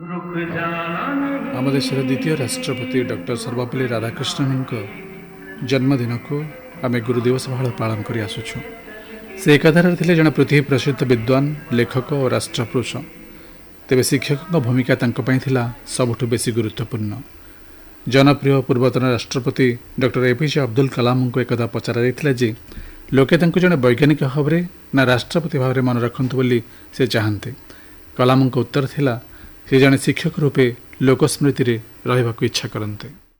ଆମ ଦେଶର ଦ୍ୱିତୀୟ ରାଷ୍ଟ୍ରପତି ଡକ୍ଟର ସର୍ବପଲ୍ଲୀ ରାଧାକୃଷ୍ଣନଙ୍କ ଜନ୍ମଦିନକୁ ଆମେ ଗୁରୁଦିବସ ଭାବେ ପାଳନ କରି ଆସୁଛୁ। ସେ ଏକାଧାରରେ ଥିଲେ ଜଣେ ପୃଥିବୀ ପ୍ରସିଦ୍ଧ ବିଦ୍ୱାନ, ଲେଖକ ଓ ରାଷ୍ଟ୍ରପୁରୁଷ। ତେବେ ଶିକ୍ଷକଙ୍କ ଭୂମିକା ତାଙ୍କ ପାଇଁ ଥିଲା ସବୁଠୁ ବେଶୀ ଗୁରୁତ୍ୱପୂର୍ଣ୍ଣ। ଜନପ୍ରିୟ ପୂର୍ବତନ ରାଷ୍ଟ୍ରପତି ଡକ୍ଟର ଏପିଜେ ଅବଦୁଲ କଲାମଙ୍କୁ ଏକଦା ପଚରାଯାଇଥିଲା ଯେ ଲୋକେ ତାଙ୍କୁ ଜଣେ ବୈଜ୍ଞାନିକ ଭାବରେ ନା ରାଷ୍ଟ୍ରପତି ଭାବରେ ମନେ ରଖନ୍ତୁ ବୋଲି ସେ ଚାହାନ୍ତି। କଲାମଙ୍କ ଉତ୍ତର ଥିଲା ସେ ଜଣେ ଶିକ୍ଷକ ରୂପେ ଲୋକସ୍ମୃତିରେ ରହିବାକୁ ଇଚ୍ଛା କରନ୍ତି।